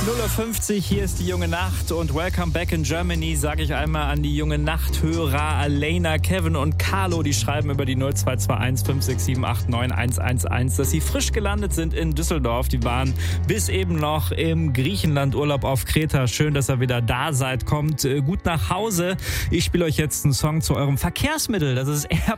0:50 Uhr, hier ist die junge Nacht und Welcome back in Germany, sage ich einmal an die junge Nachthörer Alena, Kevin und Carlo, die schreiben über die 0221 567 89111, dass sie frisch gelandet sind in Düsseldorf. Die waren bis eben noch im Griechenland-Urlaub auf Kreta. Schön, dass ihr wieder da seid. Kommt gut nach Hause. Ich spiele euch jetzt einen Song zu eurem Verkehrsmittel. Das ist